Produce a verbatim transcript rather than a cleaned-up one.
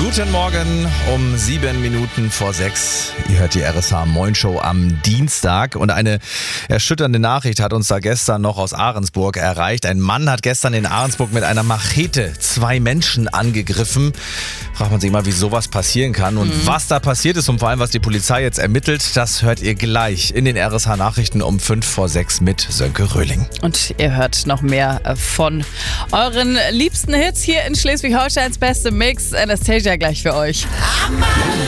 Guten Morgen um sieben Minuten vor sechs. Ihr hört die R S H Moin Show am Dienstag. Und eine erschütternde Nachricht hat uns da gestern noch aus Ahrensburg erreicht. Ein Mann hat gestern in Ahrensburg mit einer Machete zwei Menschen angegriffen. Fragt man sich mal, wie sowas passieren kann. Und mhm. was da passiert ist und vor allem, was die Polizei jetzt ermittelt, das hört ihr gleich in den R S H Nachrichten um fünf vor sechs mit Sönke Röhling. Und ihr hört noch mehr von euren liebsten Hits hier in Schleswig-Holsteins beste Mix. Anastasia gleich für euch.